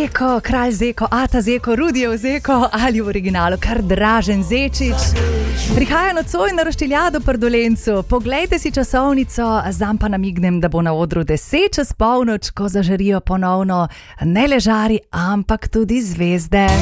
Zeko, kralj Zeko, Ata Zeko, Rudijev Zeko ali v originalu kar Dražen Zečič. Prihaja nocoj na Roštiljado pri Dolencu. Poglejte si časovnico, zdaj pa namignem, da bo na odru 10 čez polnoč, ko zažarijo ponovno ne le žari, ampak tudi zvezde.